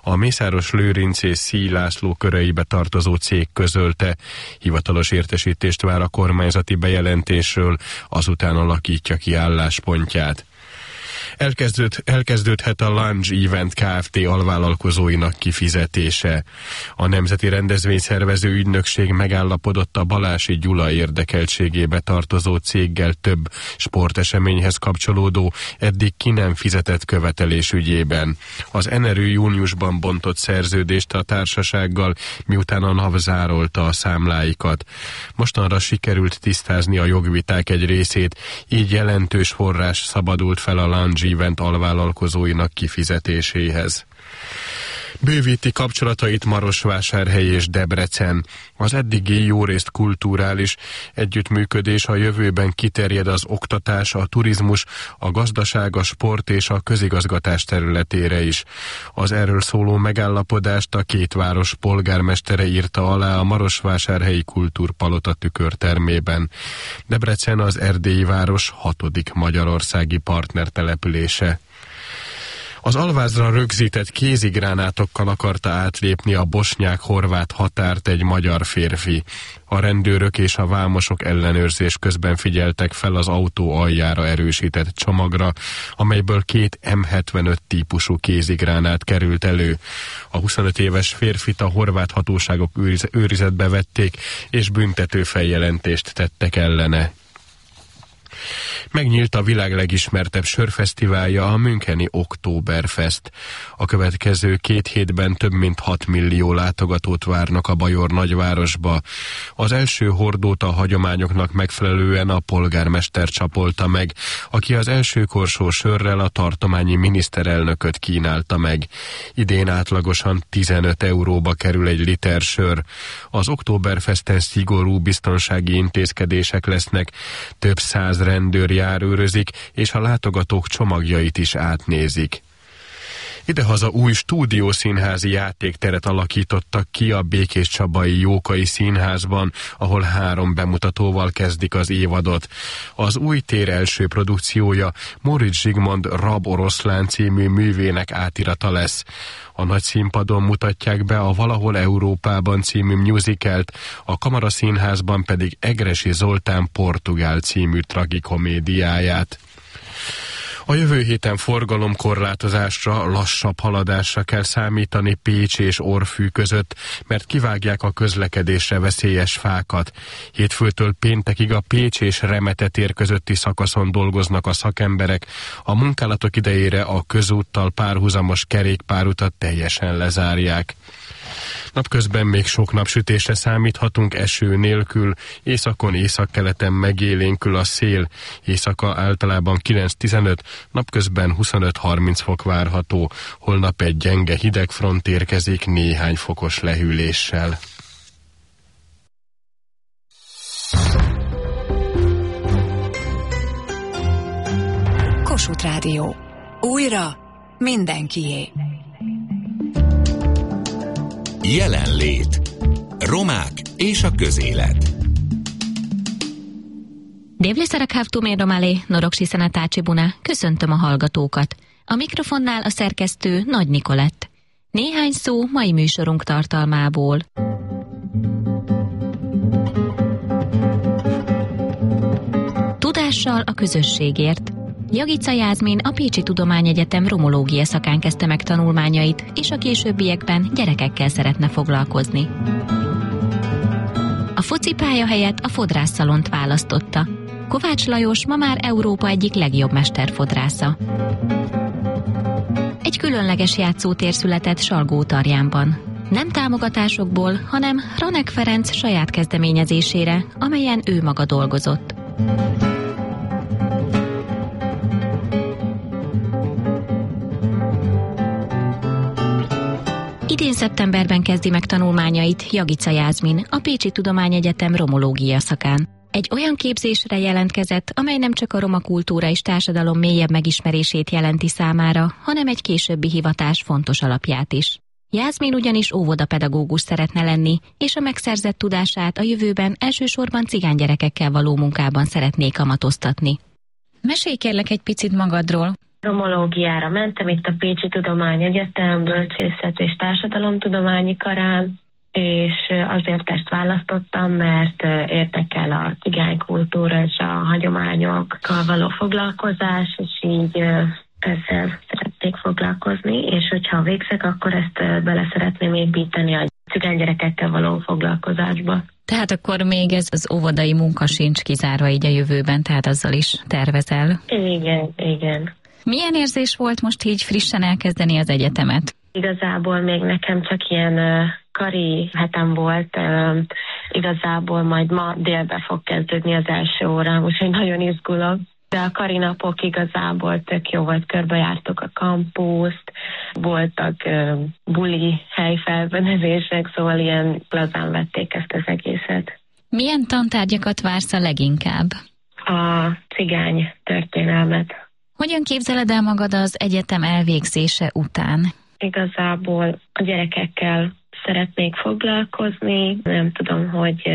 A Mészáros Lőrinc és Szíj László köreibe tartozó cég közölte. Hivatalos értesítést vár a kormányzati bejelentésről, azután alakítja ki álláspontját. Elkezdődhet a Lunge Event Kft. Alvállalkozóinak kifizetése. A Nemzeti Rendezvényszervező Ügynökség megállapodott a Balási Gyula érdekeltségébe tartozó céggel több sporteseményhez kapcsolódó, eddig ki nem fizetett követelés ügyében. Az Enerő júniusban bontott szerződést a társasággal, miután a NAV zárolta a számláikat. Mostanra sikerült tisztázni a jogviták egy részét, így jelentős forrás szabadult fel a Lunge Event alvállalkozóinak kifizetéséhez. Bővíti kapcsolatait Marosvásárhely és Debrecen. Az eddigi jórészt kulturális együttműködés a jövőben kiterjed az oktatás, a turizmus, a gazdaság, a sport és a közigazgatás területére is. Az erről szóló megállapodást a két város polgármestere írta alá a Marosvásárhelyi Kultúrpalota tükörtermében. Debrecen az erdélyi város 6. magyarországi partnertelepülése. Az alvázra rögzített kézigránátokkal akarta átlépni a bosnyák-horvát határt egy magyar férfi. A rendőrök és a vámosok ellenőrzés közben figyeltek fel az autó aljára erősített csomagra, amelyből 2 M75 típusú kézigránát került elő. A 25 éves férfit a horvát hatóságok őrizetbe vették, és büntető feljelentést tettek ellene. Megnyílt a világ legismertebb sörfesztiválja, a müncheni Oktoberfest. A következő 2 hétben több mint 6 millió látogatót várnak a bajor nagyvárosba. Az első hordót a hagyományoknak megfelelően a polgármester csapolta meg, aki az első korsó sörrel a tartományi miniszterelnököt kínálta meg. Idén átlagosan 15 euróba kerül egy liter sör. Az Oktoberfesten szigorú biztonsági intézkedések lesznek, több 100 rendőr járőrözik, és a látogatók csomagjait is átnézik. Idehaza új stúdiószínházi játékteret alakítottak ki a Békéscsabai Jókai Színházban, ahol 3 bemutatóval kezdik az évadot. Az új tér első produkciója Móricz Zsigmond Rab oroszlán című művének átirata lesz. A nagy színpadon mutatják be a Valahol Európában című musicalt, a Kamaraszínházban pedig Egressy Zoltán Portugál című tragikomédiáját. A jövő héten forgalomkorlátozásra, lassabb haladásra kell számítani Pécs és Orfű között, mert kivágják a közlekedésre veszélyes fákat. Hétfőtől péntekig a Pécs és Remete tér közötti szakaszon dolgoznak a szakemberek, a munkálatok idejére a közúttal párhuzamos kerékpárutat teljesen lezárják. Napközben még sok napsütésre számíthatunk eső nélkül, északon, északkeleten megélénkül a szél, éjszaka általában 9-15, napközben 25-30 fok várható, holnap egy gyenge hidegfront érkezik néhány fokos lehűléssel. Kossuth Rádió. Újra mindenkié. Jelenlét. Romák és a közélet. Dévliszarek hávtumé romálé, noroksi szenetácsi buna, köszöntöm a hallgatókat. A mikrofonnál a szerkesztő Nagy Nikolett. Néhány szó mai műsorunk tartalmából. Tudással a közösségért. Jagica Jászmin a Pécsi Tudományegyetem romológia szakán kezdte meg tanulmányait, és a későbbiekben gyerekekkel szeretne foglalkozni. A focipálya helyett a fodrászszalont választotta. Kovács Lajos ma már Európa egyik legjobb mesterfodrásza. Egy különleges játszótér született Salgótarjánban. Nem támogatásokból, hanem Hranek Ferenc saját kezdeményezésére, amelyen ő maga dolgozott. Idén szeptemberben kezdi meg tanulmányait Jagica Jászmin a Pécsi Tudományegyetem romológia szakán. Egy olyan képzésre jelentkezett, amely nem csak a roma kultúra és társadalom mélyebb megismerését jelenti számára, hanem egy későbbi hivatás fontos alapját is. Jászmin ugyanis óvodapedagógus szeretne lenni, és a megszerzett tudását a jövőben elsősorban cigánygyerekekkel való munkában szeretné kamatoztatni. Mesélj kérlek egy picit magadról. Romológiára mentem itt a Pécsi Tudományegyetem Bölcsészet és Társadalomtudományi Karán, és azért ezt választottam, mert érdekel a cigánykultúra és a hagyományokkal való foglalkozás, és így ezzel szeretnék foglalkozni, és hogyha végzek, akkor ezt bele szeretném építeni a cigánygyerekekkel való foglalkozásba. Tehát akkor még ez az óvodai munka sincs kizárva így a jövőben, tehát azzal is tervezel? Igen. Milyen érzés volt most így frissen elkezdeni az egyetemet? Igazából még nekem csak ilyen kari hetem volt, igazából majd ma délben fog kezdődni az első órám, úgyhogy nagyon izgulok. De a kari napok igazából tök jó volt, körbejártuk a kampuszt, voltak buli helyfelfedezések, szóval ilyen lazán vették ezt az egészet. Milyen tantárgyakat vársz a leginkább? A cigány történelmet. Hogyan képzeled el magad az egyetem elvégzése után? Igazából a gyerekekkel szeretnék foglalkozni, nem tudom, hogy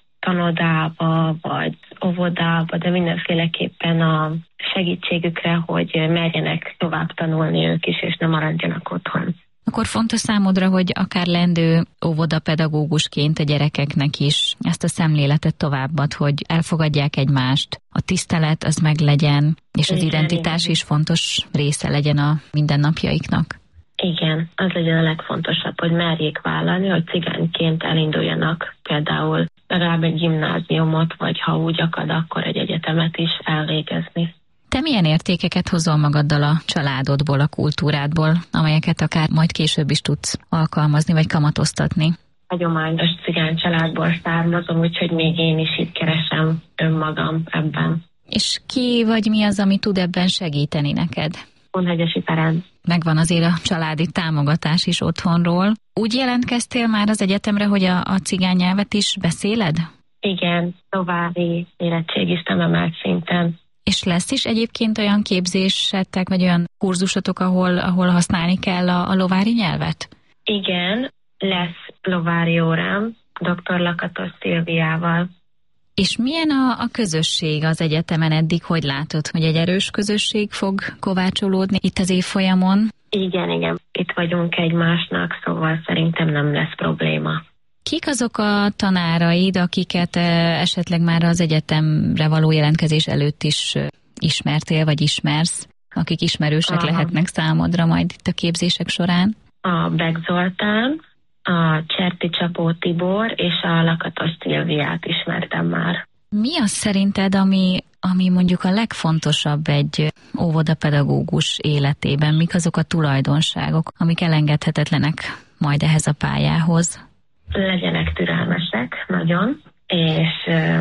tanodába vagy óvodába, de mindenféleképpen a segítségükre, hogy merjenek tovább tanulni ők is, és ne maradjanak otthon. Akkor fontos számodra, hogy akár lendő óvodapedagógusként a gyerekeknek is ezt a szemléletet továbbad, hogy elfogadják egymást, a tisztelet az meglegyen, és az identitás is fontos része legyen a mindennapjaiknak. Igen, az legyen a legfontosabb, hogy merjék vállalni, hogy cigányként elinduljanak például legalább egy gimnáziumot, vagy ha úgy akad, akkor egy egyetemet is elvégezni. Te milyen értékeket hozol magaddal a családodból, a kultúrádból, amelyeket akár majd később is tudsz alkalmazni, vagy kamatoztatni? Hagyományos cigány családból származom, úgyhogy még én is itt keresem önmagam ebben. És ki vagy mi az, ami tud ebben segíteni neked? Kunhegyesi Ferenc. Megvan azért a családi támogatás is otthonról. Úgy jelentkeztél már az egyetemre, hogy a cigány nyelvet is beszéled? Igen, további érettségiztem emelt szinten. És lesz is egyébként olyan képzésetek, vagy olyan kurzusotok, ahol használni kell a lovári nyelvet? Igen, lesz lovári órám dr. Lakatos Szilviával. És milyen a közösség az egyetemen eddig? Hogy látod, hogy egy erős közösség fog kovácsolódni itt az évfolyamon? Igen. Itt vagyunk egymásnak, szóval szerintem nem lesz probléma. Kik azok a tanáraid, akiket esetleg már az egyetemre való jelentkezés előtt is ismertél, vagy ismersz, akik ismerősek lehetnek számodra majd itt a képzések során? A Beck Zoltán, a Cserti Csapó Tibor és a Lakatos Szilviát ismertem már. Mi az szerinted, ami mondjuk a legfontosabb egy óvodapedagógus életében? Mik azok a tulajdonságok, amik elengedhetetlenek majd ehhez a pályához? Legyenek türelmesek, nagyon, és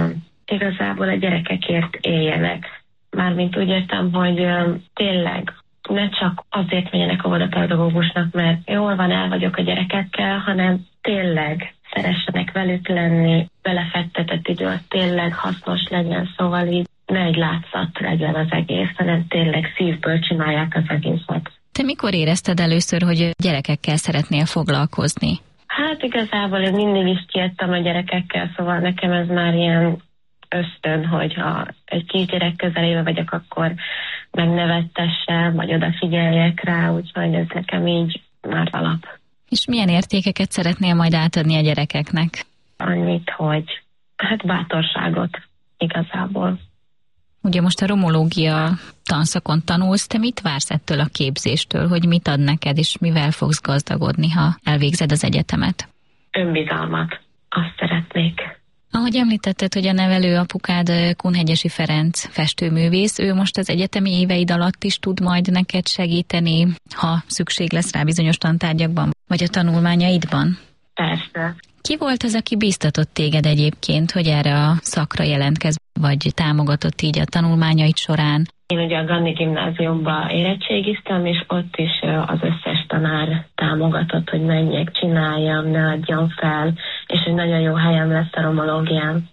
igazából a gyerekekért éljenek. Mármint úgy értem, hogy tényleg ne csak azért menjenek óvodapedagógusnak, mert jól van, el vagyok a gyerekekkel, hanem tényleg szeressenek velük lenni, belefektetett idő, tényleg hasznos legyen, szóval így ne egy látszat legyen az egész, hanem tényleg szívből csinálják az egészet. Te mikor érezted először, hogy gyerekekkel szeretnél foglalkozni? Hát igazából én mindig is kijöttem a gyerekekkel, szóval nekem ez már ilyen ösztön, hogyha egy kisgyerek közelébe vagyok, akkor megnevettessem, vagy odafigyeljek rá, úgyhogy ez nekem így már alap. És milyen értékeket szeretnél majd átadni a gyerekeknek? Annyit, hogy hát bátorságot igazából. Ugye most a romológia tanszakon tanulsz, te mit vársz ettől a képzéstől, hogy mit ad neked, és mivel fogsz gazdagodni, ha elvégzed az egyetemet? Önbizalmat. Azt szeretnék. Ahogy említetted, hogy a nevelő apukád Kunhegyesi Ferenc festőművész, ő most az egyetemi éveid alatt is tud majd neked segíteni, ha szükség lesz rá bizonyos tantárgyakban, vagy a tanulmányaidban? Persze. Ki volt az, aki bíztatott téged egyébként, hogy erre a szakra jelentkezz, vagy támogatott így a tanulmányaid során? Én ugye a Ganni gimnáziumban érettségiztem, és ott is az összes tanár támogatott, hogy menjek, csináljam, ne adjam fel, és hogy nagyon jó helyem lesz a romológián.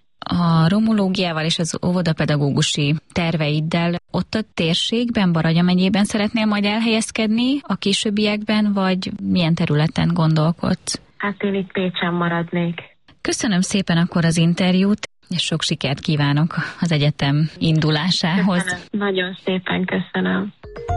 A romológiával és az óvodapedagógusi terveiddel ott a térségben, Baranya megyében szeretnél majd elhelyezkedni a későbbiekben, vagy milyen területen gondolkodsz? Hát én itt Pécsen maradnék. Köszönöm szépen akkor az interjút, és sok sikert kívánok az egyetem indulásához. Köszönöm. Nagyon szépen köszönöm.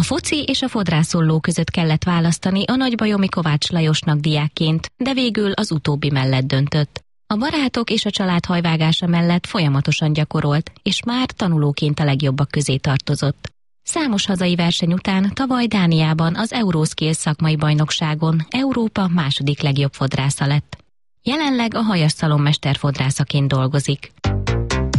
foci és a fodrászolló között kellett választani a nagybajomi Kovács Lajosnak diákként, de végül az utóbbi mellett döntött. A barátok és a család hajvágása mellett folyamatosan gyakorolt, és már tanulóként a legjobbak közé tartozott. Számos hazai verseny után tavaly Dániában az Euroskills szakmai bajnokságon Európa második legjobb fodrásza lett. Jelenleg a Hajas szalonmester fodrászaként dolgozik.